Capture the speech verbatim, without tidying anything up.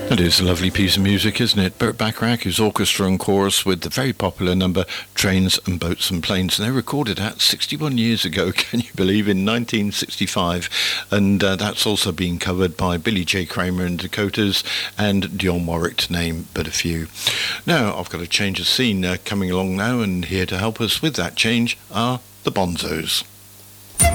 It is a lovely piece of music, isn't it? Burt Bacharach, his orchestra and chorus with the very popular number Trains and Boats and Planes. And they recorded that sixty-one years ago, can you believe, in nineteen sixty-five. And uh, that's also been covered by Billy J. Kramer and Dakotas and Dionne Warwick, to name but a few. Now, I've got a change of scene uh, coming along now, and here to help us with that change are the Bonzos.